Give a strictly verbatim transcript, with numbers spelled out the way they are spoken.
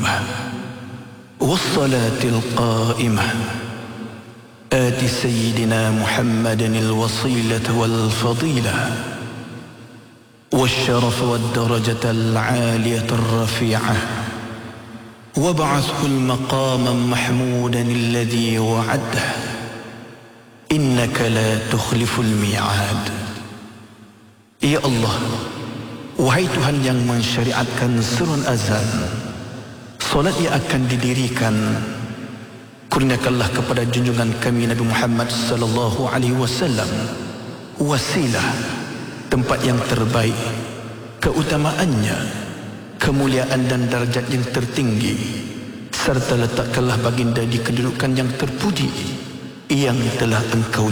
القيمة والصلاة القائمة آت سيدنا محمدا الوصيلة والفضيلة والشرف والدرجة العالية الرفيعة وابعثه المقام محمودا الذي وعده إنك لا تخلف الميعاد. Ya Allah, wahai Tuhan yang mensyariatkan surun azan, solat yang akan didirikan, kurniakanlah kepada junjungan kami Nabi Muhammad sallallahu alaihi wasallam wasilah, tempat yang terbaik, keutamaannya, kemuliaan dan darjat yang tertinggi, serta letakkanlah baginda di kedudukan yang terpuji yang telah engkau